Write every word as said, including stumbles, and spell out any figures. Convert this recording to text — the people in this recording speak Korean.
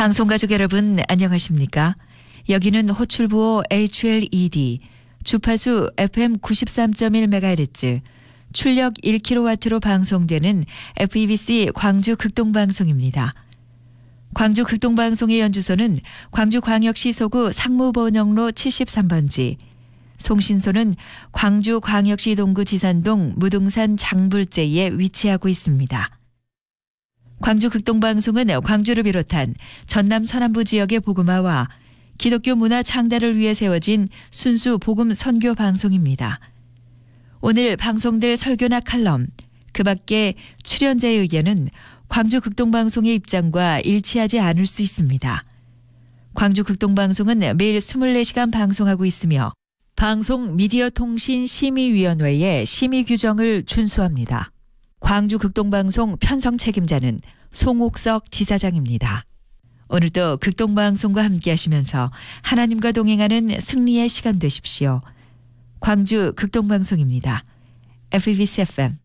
방송가족 여러분 안녕하십니까? 여기는 호출부호 에이치엘이디, 주파수 에프엠 구십삼 점 일 메가헤르츠, 출력 일 킬로와트로 방송되는 에프이비씨 광주 극동방송입니다. 광주 극동방송의 연주소는 광주광역시 소구 상무번영로 칠십삼 번지, 송신소는 광주광역시 동구 지산동 무등산 장불재에 위치하고 있습니다. 광주 극동방송은 광주를 비롯한 전남 서남부 지역의 복음화와 기독교 문화 창달을 위해 세워진 순수 복음 선교 방송입니다. 오늘 방송될 설교나 칼럼, 그 밖에 출연자의 의견은 광주 극동방송의 입장과 일치하지 않을 수 있습니다. 광주 극동방송은 매일 이십사 시간 방송하고 있으며 방송 미디어 통신 심의위원회의 심의 규정을 준수합니다. 광주 극동방송 편성 책임자는 송옥석 지사장입니다. 오늘도 극동방송과 함께 하시면서 하나님과 동행하는 승리의 시간 되십시오. 광주 극동방송입니다. 에프이비씨 에프엠